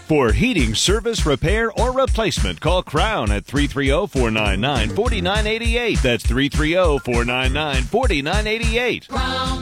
For heating, service, repair, or replacement, call Crown at 330-499-4988. That's 330-499-4988.